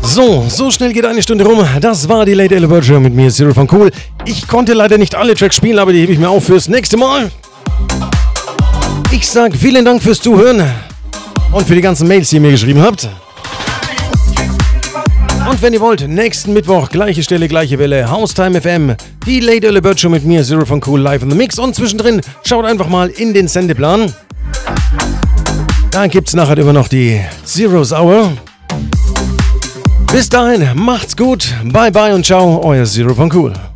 So schnell geht eine Stunde rum. Das war die Late Early Bird Show mit mir, Zero von Cool. Ich konnte leider nicht alle Tracks spielen, aber die hebe ich mir auf fürs nächste Mal. Ich sag vielen Dank fürs Zuhören und für die ganzen Mails, die ihr mir geschrieben habt. Und wenn ihr wollt, nächsten Mittwoch, gleiche Stelle, gleiche Welle, Haustime FM, die Late Early Bird Show mit mir, Zero von Cool, live in the Mix. Und zwischendrin schaut einfach mal in den Sendeplan. Da gibt's nachher immer noch die Zero's Hour. Bis dahin, macht's gut, bye bye und ciao, euer Zero von Cool.